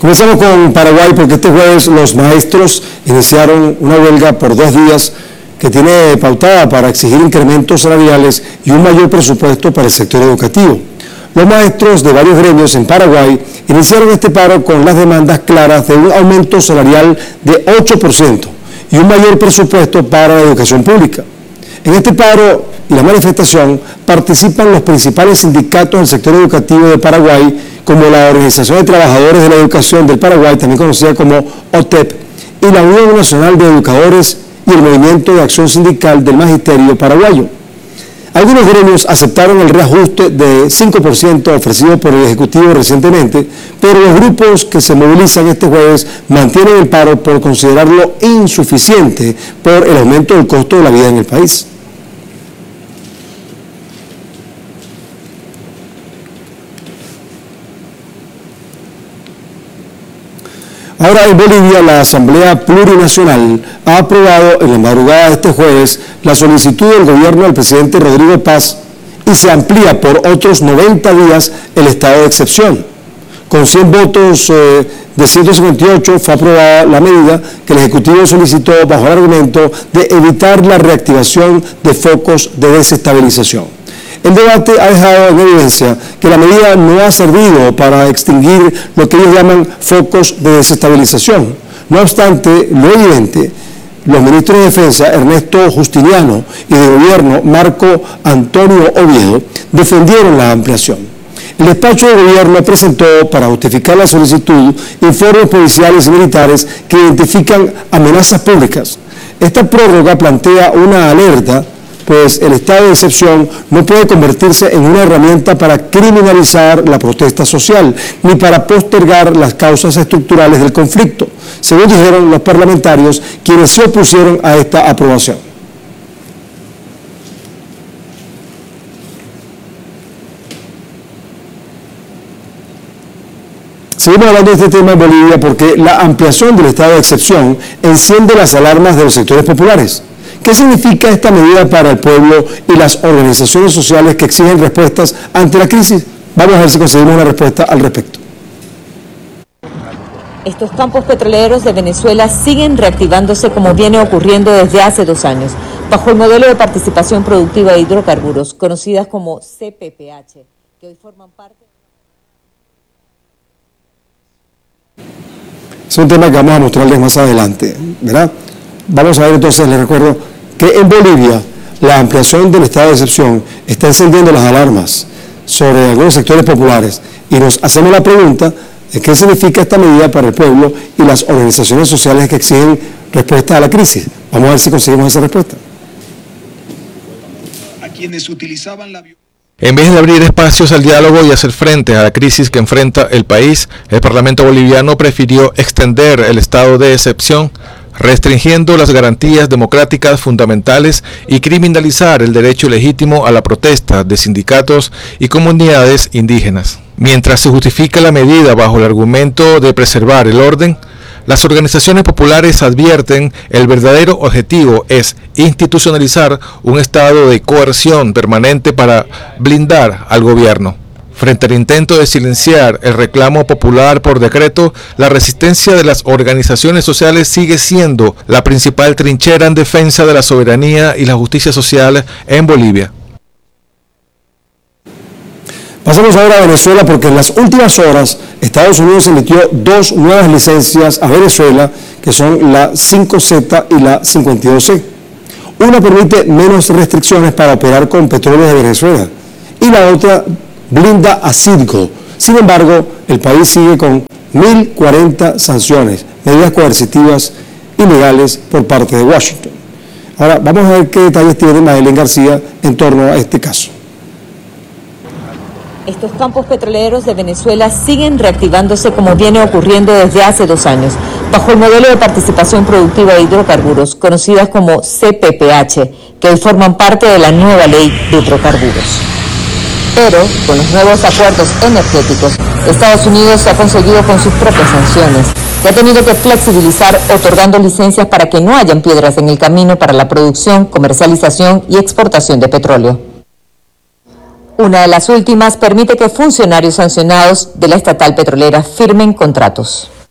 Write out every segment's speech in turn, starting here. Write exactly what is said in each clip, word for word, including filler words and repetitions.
Comenzamos con Paraguay porque este jueves los maestros iniciaron una huelga por dos días que tiene pautada para exigir incrementos salariales y un mayor presupuesto para el sector educativo. Los maestros de varios gremios en Paraguay iniciaron este paro con las demandas claras de un aumento salarial de ocho por ciento y un mayor presupuesto para la educación pública. En este paro y la manifestación participan los principales sindicatos del sector educativo de Paraguay, como la Organización de Trabajadores de la Educación del Paraguay, también conocida como O T E P, y la Unión Nacional de Educadores y el Movimiento de Acción Sindical del Magisterio Paraguayo. Algunos gremios aceptaron el reajuste de cinco por ciento ofrecido por el Ejecutivo recientemente, pero los grupos que se movilizan este jueves mantienen el paro por considerarlo insuficiente por el aumento del costo de la vida en el país. Ahora en Bolivia, la Asamblea Plurinacional ha aprobado en la madrugada de este jueves la solicitud del gobierno del presidente Rodrigo Paz y se amplía por otros noventa días el estado de excepción. Con cien votos eh, de ciento cincuenta y ocho fue aprobada la medida que el Ejecutivo solicitó bajo el argumento de evitar la reactivación de focos de desestabilización. El debate ha dejado en evidencia que la medida no ha servido para extinguir lo que ellos llaman focos de desestabilización. No obstante, lo evidente, los ministros de Defensa, Ernesto Justiniano, y de Gobierno, Marco Antonio Oviedo, defendieron la ampliación. El despacho de Gobierno presentó, para justificar la solicitud, informes policiales y militares que identifican amenazas públicas. Esta prórroga plantea una alerta, pues el estado de excepción no puede convertirse en una herramienta para criminalizar la protesta social, ni para postergar las causas estructurales del conflicto, según dijeron los parlamentarios, quienes se opusieron a esta aprobación. Seguimos hablando de este tema en Bolivia porque la ampliación del estado de excepción enciende las alarmas de los sectores populares. ¿Qué significa esta medida para el pueblo y las organizaciones sociales que exigen respuestas ante la crisis? Vamos a ver si conseguimos una respuesta al respecto. Estos campos petroleros de Venezuela siguen reactivándose como viene ocurriendo desde hace dos años, bajo el modelo de participación productiva de hidrocarburos, conocidas como C P P H, que hoy forman parte... Es un tema que vamos a mostrarles más adelante, ¿verdad? Vamos a ver entonces, les recuerdo que en Bolivia la ampliación del estado de excepción está encendiendo las alarmas sobre algunos sectores populares y nos hacemos la pregunta de qué significa esta medida para el pueblo y las organizaciones sociales que exigen respuesta a la crisis. Vamos a ver si conseguimos esa respuesta. A quienes utilizaban la... En vez de abrir espacios al diálogo y hacer frente a la crisis que enfrenta el país, el Parlamento boliviano prefirió extender el estado de excepción, restringiendo las garantías democráticas fundamentales y criminalizar el derecho legítimo a la protesta de sindicatos y comunidades indígenas. Mientras se justifica la medida bajo el argumento de preservar el orden, las organizaciones populares advierten el verdadero objetivo es institucionalizar un estado de coerción permanente para blindar al gobierno. Frente al intento de silenciar el reclamo popular por decreto, la resistencia de las organizaciones sociales sigue siendo la principal trinchera en defensa de la soberanía y la justicia social en Bolivia. Pasamos ahora a Venezuela porque en las últimas horas Estados Unidos emitió dos nuevas licencias a Venezuela, que son la cinco Z y la cincuenta y dos C. Una permite menos restricciones para operar con petróleo de Venezuela y la otra blinda a Citgo. Sin embargo, el país sigue con mil cuarenta sanciones, medidas coercitivas ilegales por parte de Washington. Ahora, vamos a ver qué detalles tiene Madeleine García en torno a este caso. Estos campos petroleros de Venezuela siguen reactivándose como viene ocurriendo desde hace dos años, bajo el modelo de participación productiva de hidrocarburos, conocidas como C P P H, que hoy forman parte de la nueva ley de hidrocarburos. Pero, con los nuevos acuerdos energéticos, Estados Unidos se ha conseguido con sus propias sanciones y ha tenido que flexibilizar otorgando licencias para que no hayan piedras en el camino para la producción, comercialización y exportación de petróleo. Una de las últimas permite que funcionarios sancionados de la estatal petrolera firmen contratos.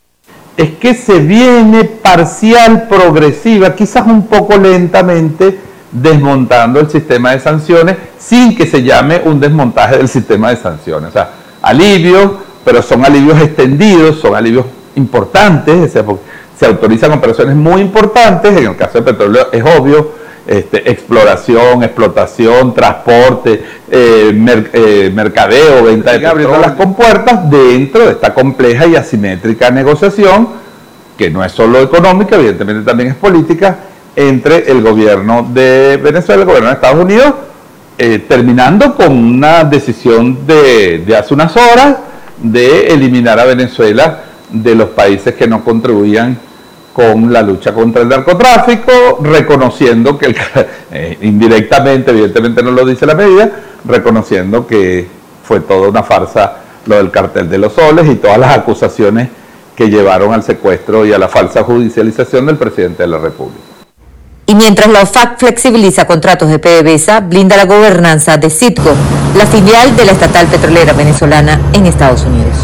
es que se viene parcial, progresiva, quizás un poco lentamente, desmontando el sistema de sanciones sin que se llame un desmontaje del sistema de sanciones. O sea, alivios, pero son alivios extendidos, son alivios importantes, o sea, se autorizan operaciones muy importantes, en el caso del petróleo es obvio, este, exploración, explotación, transporte, eh, mer, eh, mercadeo, venta de petróleo, las compuertas dentro de esta compleja y asimétrica negociación, que no es solo económica, evidentemente también es política, entre el gobierno de Venezuela y el gobierno de Estados Unidos, eh, terminando con una decisión de, de hace unas horas de eliminar a Venezuela de los países que no contribuían con la lucha contra el narcotráfico, reconociendo que, el, eh, indirectamente, evidentemente no lo dice la medida, reconociendo que fue toda una farsa lo del cartel de los soles y todas las acusaciones que llevaron al secuestro y a la falsa judicialización del presidente de la República. Y mientras la OFAC flexibiliza contratos de PDVSA, blinda la gobernanza de Citgo, la filial de la estatal petrolera venezolana en Estados Unidos.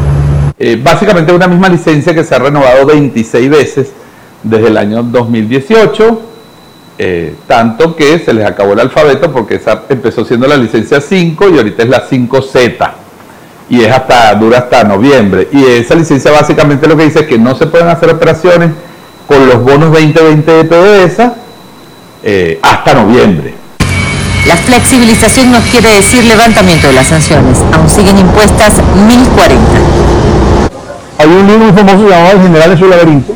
Eh, básicamente una misma licencia que se ha renovado veintiséis veces desde el año dos mil dieciocho, eh, tanto que se les acabó el alfabeto porque esa empezó siendo la licencia cinco y ahorita es la cinco Z, y es hasta, dura hasta noviembre. Y esa licencia básicamente lo que dice es que no se pueden hacer operaciones con los bonos veinte veinte de PDVSA eh, hasta noviembre. La flexibilización no quiere decir levantamiento de las sanciones, aún siguen impuestas mil cuarenta. Hay un libro muy famoso llamado El General en su laberinto,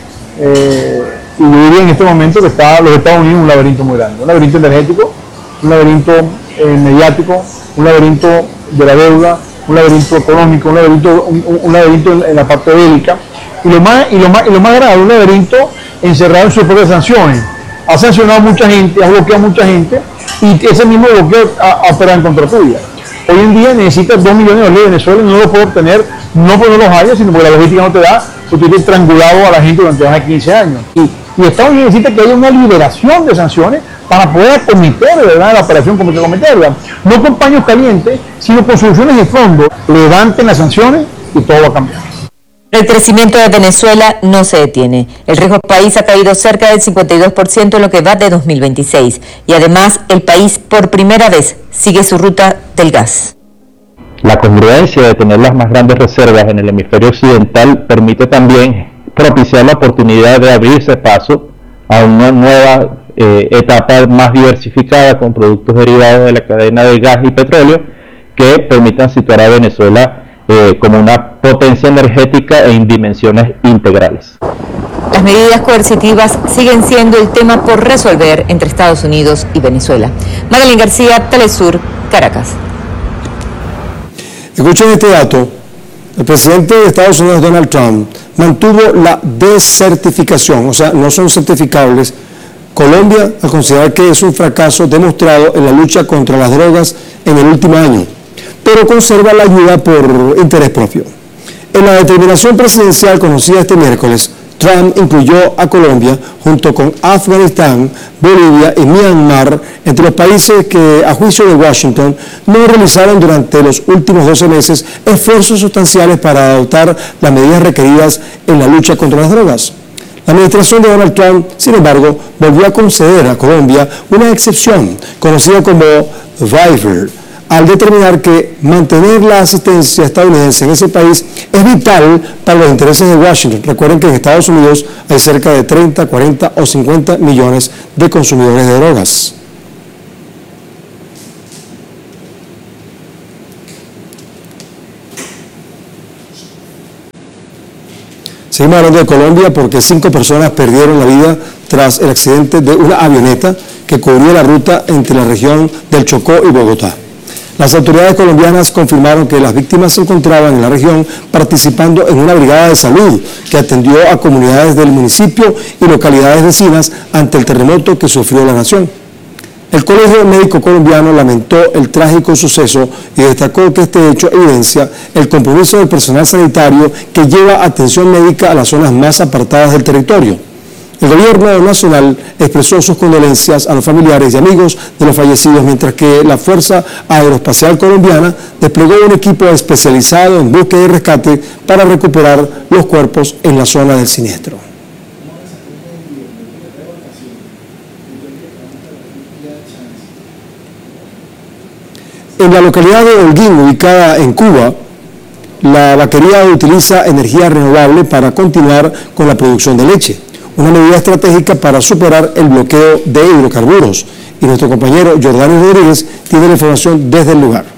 eh, y yo diría en este momento que está los Estados Unidos un laberinto muy grande, un laberinto energético, un laberinto eh, mediático, un laberinto de la deuda, un laberinto económico, un laberinto, un, un laberinto en, en la parte bélica, y lo más, y lo más, y lo más grave, un laberinto encerrado en sus propias sanciones. Ha sancionado a mucha gente, ha bloqueado a mucha gente, y ese mismo bloqueo ha operado en contra tuya. Hoy en día necesitas dos millones de dólares de Venezuela y no lo puedes obtener, no porque no los haya, sino porque la logística no te da, porque tú tienes triangulado a la gente durante más de quince años. Y, y Estados Unidos necesita que haya una liberación de sanciones para poder cometer de verdad la operación como que cometerla. No con paños calientes, sino con soluciones de fondo. Levanten las sanciones y todo va a cambiar. El crecimiento de Venezuela no se detiene. El riesgo país ha caído cerca del cincuenta y dos por ciento en lo que va de dos mil veintiséis. Y además, el país por primera vez sigue su ruta del gas. La congruencia de tener las más grandes reservas en el hemisferio occidental permite también propiciar la oportunidad de abrirse paso a una nueva eh, etapa más diversificada con productos derivados de la cadena de gas y petróleo que permitan situar a Venezuela Eh, como una potencia energética e en dimensiones integrales. Las medidas coercitivas siguen siendo el tema por resolver entre Estados Unidos y Venezuela. Madeline García, Telesur, Caracas. Escuchen este dato. El presidente de Estados Unidos, Donald Trump, mantuvo la desertificación, o sea, no son certificables. Colombia, al considerar que es un fracaso demostrado en la lucha contra las drogas en el último año, pero conserva la ayuda por interés propio. En la determinación presidencial conocida este miércoles, Trump incluyó a Colombia junto con Afganistán, Bolivia y Myanmar entre los países que, a juicio de Washington, no realizaron durante los últimos doce meses esfuerzos sustanciales para adoptar las medidas requeridas en la lucha contra las drogas. La administración de Donald Trump, sin embargo, volvió a conceder a Colombia una excepción, conocida como waiver, al determinar que mantener la asistencia estadounidense en ese país es vital para los intereses de Washington. Recuerden que en Estados Unidos hay cerca de treinta, cuarenta o cincuenta millones de consumidores de drogas. Seguimos hablando de Colombia porque cinco personas perdieron la vida tras el accidente de una avioneta que cubría la ruta entre la región del Chocó y Bogotá. Las autoridades colombianas confirmaron que las víctimas se encontraban en la región participando en una brigada de salud que atendió a comunidades del municipio y localidades vecinas ante el terremoto que sufrió la nación. El Colegio Médico Colombiano lamentó el trágico suceso y destacó que este hecho evidencia el compromiso del personal sanitario que lleva atención médica a las zonas más apartadas del territorio. El gobierno nacional expresó sus condolencias a los familiares y amigos de los fallecidos, mientras que la Fuerza Aeroespacial Colombiana desplegó un equipo especializado en búsqueda y rescate para recuperar los cuerpos en la zona del siniestro. En la localidad de Holguín, ubicada en Cuba, la vaquería utiliza energía renovable para continuar con la producción de leche, una medida estratégica para superar el bloqueo de hidrocarburos. Y nuestro compañero Jordani Rodríguez tiene la información desde el lugar.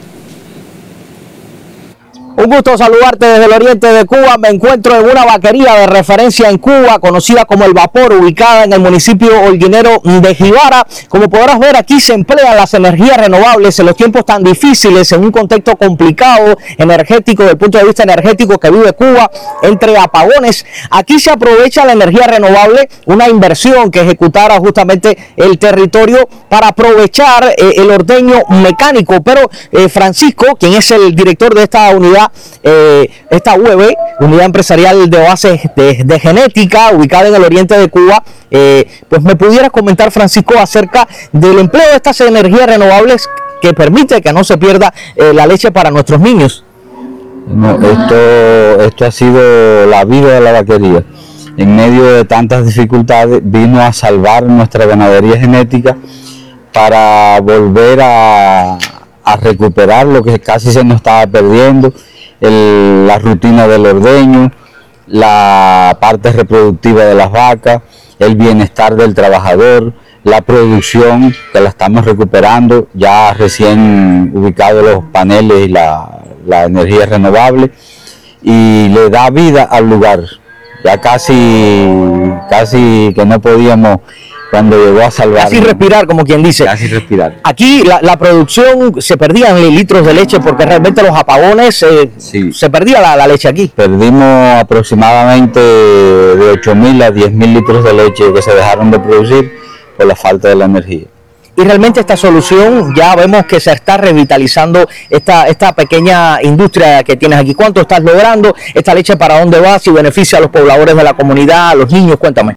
Un gusto saludarte desde el oriente de Cuba. Me encuentro en una vaquería de referencia en Cuba, conocida como El Vapor, ubicada en el municipio holguinero de Jibara. Como podrás ver, aquí se emplean las energías renovables en los tiempos tan difíciles, en un contexto complicado, energético, desde el punto de vista energético que vive Cuba, entre apagones. Aquí se aprovecha la energía renovable, una inversión que ejecutara justamente el territorio para aprovechar eh, el ordeño mecánico. Pero eh, Francisco, quien es el director de esta unidad, Eh, esta U E B, Unidad Empresarial de Bases de, de Genética, ubicada en el oriente de Cuba, eh, pues me pudieras comentar, Francisco, acerca del empleo de estas energías renovables que permite que no se pierda eh, la leche para nuestros niños. No, esto, esto ha sido la vida de la vaquería. En medio de tantas dificultades vino a salvar nuestra ganadería genética para volver a, a recuperar lo que casi se nos estaba perdiendo. El, la rutina del ordeño, la parte reproductiva de las vacas, el bienestar del trabajador, la producción que la estamos recuperando, ya recién ubicados los paneles y la, la energía renovable, y le da vida al lugar. Ya casi, casi que no podíamos, cuando llegó a salvar. Casi respirar, como quien dice. Casi respirar. Aquí la, la producción, se perdían litros de leche porque realmente los apagones, eh, sí. se perdía la, la leche aquí. Perdimos aproximadamente de ocho mil a diez mil litros de leche que se dejaron de producir por la falta de la energía. Y realmente esta solución, ya vemos que se está revitalizando esta, esta pequeña industria que tienes aquí. ¿Cuánto estás logrando? ¿Esta leche para dónde va? ¿Si beneficia a los pobladores de la comunidad, a los niños? Cuéntame.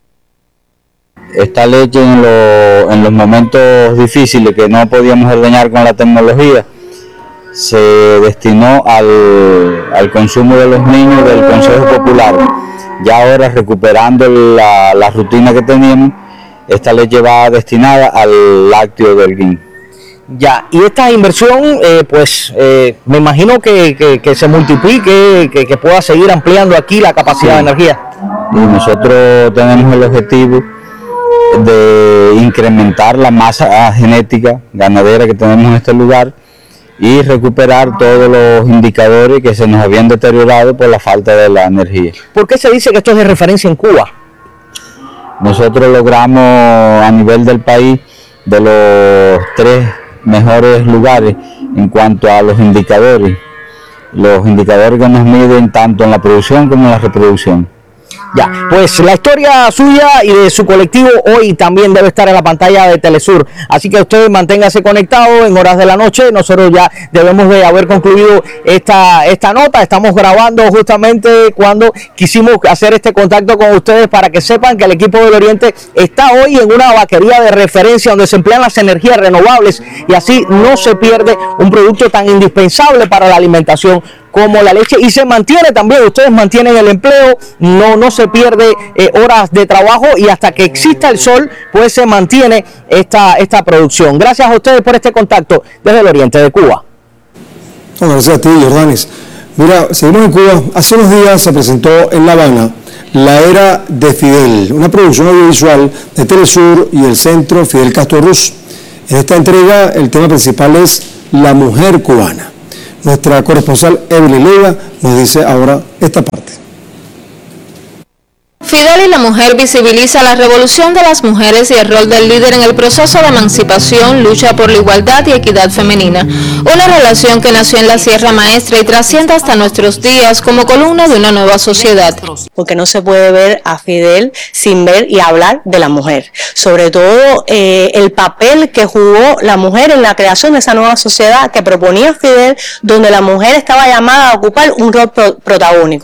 Esta leche en, lo, en los momentos difíciles que no podíamos ordeñar con la tecnología, se destinó al, al consumo de los niños del Consejo Popular. Ya ahora, recuperando la, la rutina que teníamos, esta leche va destinada al lácteo del Holguín. Ya, y esta inversión, eh, pues eh, me imagino que, que, que se multiplique, que, que pueda seguir ampliando aquí la capacidad sí. de energía. Y nosotros tenemos el objetivo de incrementar la masa genética ganadera que tenemos en este lugar y recuperar todos los indicadores que se nos habían deteriorado por la falta de la energía. ¿Por qué se dice que esto es de referencia en Cuba? Nosotros logramos a nivel del país de los tres mejores lugares en cuanto a los indicadores, los indicadores que nos miden tanto en la producción como en la reproducción. Ya, pues la historia suya y de su colectivo hoy también debe estar en la pantalla de Telesur, así que usted manténgase conectado en horas de la noche. Nosotros ya debemos de haber concluido esta, esta nota. Estamos grabando justamente cuando quisimos hacer este contacto con ustedes para que sepan que el equipo del Oriente está hoy en una vaquería de referencia donde se emplean las energías renovables y así no se pierde un producto tan indispensable para la alimentación como la leche, y se mantiene también, ustedes mantienen el empleo, no, no se pierde eh, horas de trabajo, y hasta que exista el sol, pues se mantiene esta, esta producción. Gracias a ustedes por este contacto desde el oriente de Cuba. No, gracias a ti, Jordanis. Mira, seguimos en Cuba. Hace unos días se presentó en La Habana La Era de Fidel, una producción audiovisual de Telesur y el Centro Fidel Castro Ruz. En esta entrega el tema principal es la mujer cubana. Nuestra corresponsal Evelyn Leiva nos dice ahora esta parte. Fidel y la mujer visibiliza la revolución de las mujeres y el rol del líder en el proceso de emancipación, lucha por la igualdad y equidad femenina. Una relación que nació en la Sierra Maestra y trasciende hasta nuestros días como columna de una nueva sociedad. Porque no se puede ver a Fidel sin ver y hablar de la mujer. Sobre todo eh, el papel que jugó la mujer en la creación de esa nueva sociedad que proponía Fidel, donde la mujer estaba llamada a ocupar un rol pro protagónico.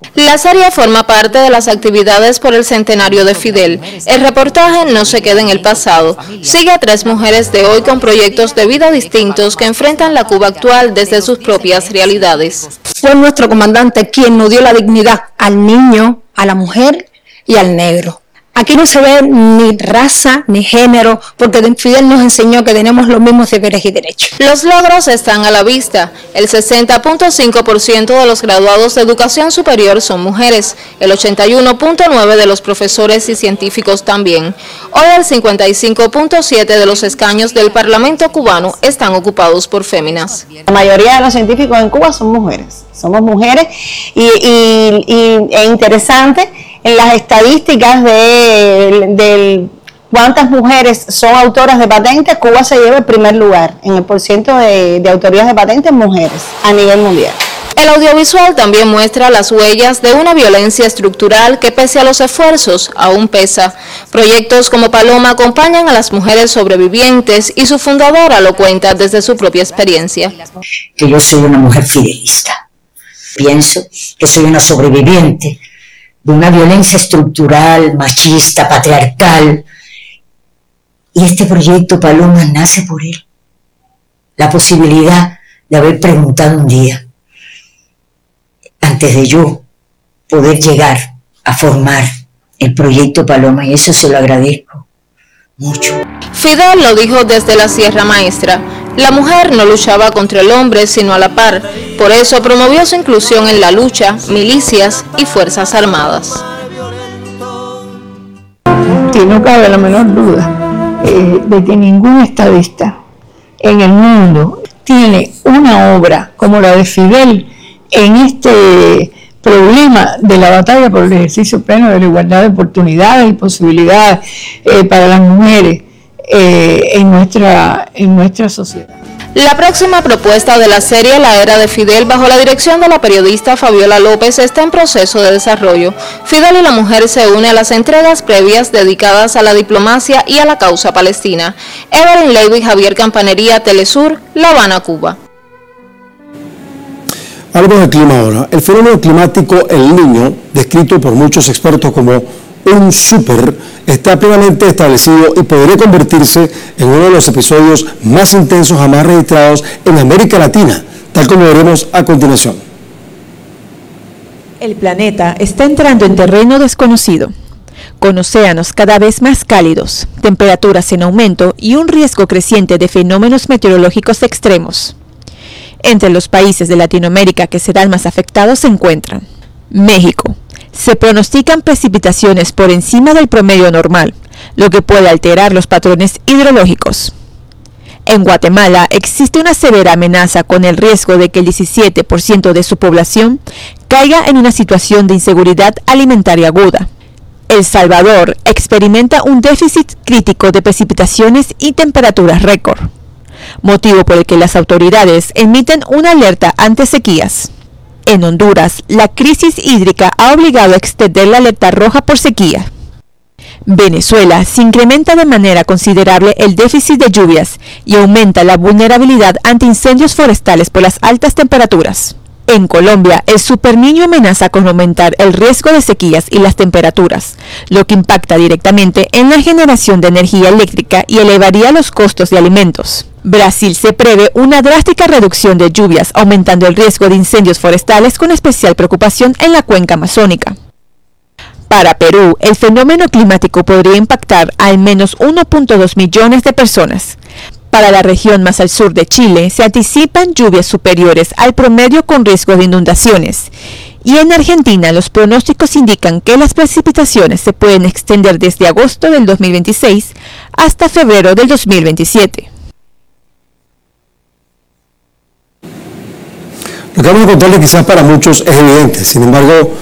La serie forma parte de las actividades por el centenario de Fidel. El reportaje no se queda en el pasado. Sigue a tres mujeres de hoy con proyectos de vida distintos que enfrentan la Cuba actual desde sus propias realidades. Fue nuestro comandante quien nos dio la dignidad al niño, a la mujer y al negro. Aquí no se ve ni raza ni género, porque Fidel nos enseñó que tenemos los mismos deberes y derechos. Los logros están a la vista. El sesenta punto cinco por ciento de los graduados de educación superior son mujeres, el ochenta y uno punto nueve por ciento de los profesores y científicos también. Hoy el cincuenta y cinco punto siete por ciento de los escaños del Parlamento cubano están ocupados por féminas. La mayoría de los científicos en Cuba son mujeres, somos mujeres y, y, y es interesante. En las estadísticas de, de cuántas mujeres son autoras de patentes, Cuba se lleva el primer lugar en el porciento de, de autorías de patentes mujeres a nivel mundial. El audiovisual también muestra las huellas de una violencia estructural que pese a los esfuerzos aún pesa. Proyectos como Paloma acompañan a las mujeres sobrevivientes y su fundadora lo cuenta desde su propia experiencia. Que yo soy una mujer fidelista. Pienso que soy una sobreviviente de una violencia estructural, machista, patriarcal. Y este proyecto Paloma nace por él. La posibilidad de haber preguntado un día, antes de yo poder llegar a formar el proyecto Paloma, y eso se lo agradezco mucho. Fidel lo dijo desde la Sierra Maestra. La mujer no luchaba contra el hombre, sino a la par. Por eso promovió su inclusión en la lucha, milicias y fuerzas armadas. Que no cabe la menor duda eh, de que ningún estadista en el mundo tiene una obra como la de Fidel en este problema de la batalla por el ejercicio pleno de la igualdad de oportunidades y posibilidades eh, para las mujeres eh, en nuestra, en nuestra sociedad. La próxima propuesta de la serie La Era de Fidel, bajo la dirección de la periodista Fabiola López, está en proceso de desarrollo. Fidel y la mujer se une a las entregas previas dedicadas a la diplomacia y a la causa palestina. Evelyn Leiva y Javier Campanería, Telesur, La Habana, Cuba. Algo del clima ahora. El fenómeno climático El Niño, descrito por muchos expertos como un súper, está plenamente establecido y podría convertirse en uno de los episodios más intensos jamás registrados en América Latina, tal como veremos a continuación. El planeta está entrando en terreno desconocido, con océanos cada vez más cálidos, temperaturas en aumento y un riesgo creciente de fenómenos meteorológicos extremos. Entre los países de Latinoamérica que serán más afectados se encuentran México. Se pronostican precipitaciones por encima del promedio normal, lo que puede alterar los patrones hidrológicos. En Guatemala existe una severa amenaza con el riesgo de que el diecisiete por ciento de su población caiga en una situación de inseguridad alimentaria aguda. El Salvador experimenta un déficit crítico de precipitaciones y temperaturas récord, motivo por el que las autoridades emiten una alerta ante sequías. En Honduras, la crisis hídrica ha obligado a extender la alerta roja por sequía. Venezuela se incrementa de manera considerable el déficit de lluvias y aumenta la vulnerabilidad ante incendios forestales por las altas temperaturas. En Colombia, el superniño amenaza con aumentar el riesgo de sequías y las temperaturas, lo que impacta directamente en la generación de energía eléctrica y elevaría los costos de alimentos. Brasil se prevé una drástica reducción de lluvias, aumentando el riesgo de incendios forestales con especial preocupación en la cuenca amazónica. Para Perú, el fenómeno climático podría impactar a al menos uno punto dos millones de personas. Para la región más al sur de Chile, se anticipan lluvias superiores al promedio con riesgo de inundaciones. Y en Argentina, los pronósticos indican que las precipitaciones se pueden extender desde agosto del dos mil veintiséis hasta febrero del dos mil veintisiete. Lo que vamos a contarle quizás para muchos es evidente, sin embargo,